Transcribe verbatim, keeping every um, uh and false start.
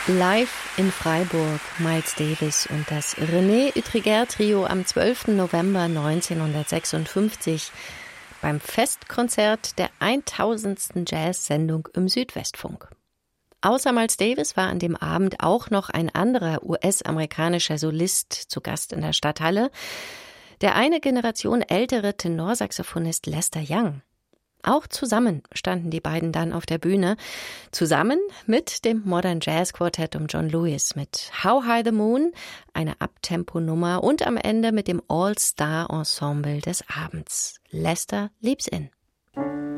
Live in Freiburg, Miles Davis und das René Utreger Trio am zwölften November neunzehnhundertsechsundfünfzig beim Festkonzert der tausendsten Jazz-Sendung im Südwestfunk. Außer Miles Davis war an dem Abend auch noch ein anderer U S-amerikanischer Solist zu Gast in der Stadthalle, der eine Generation ältere Tenorsaxophonist Lester Young. Auch zusammen standen die beiden dann auf der Bühne, zusammen mit dem Modern Jazz Quartett um John Lewis mit How High the Moon, eine Abtempo-Nummer und am Ende mit dem All-Star Ensemble des Abends. Lester Leaps In.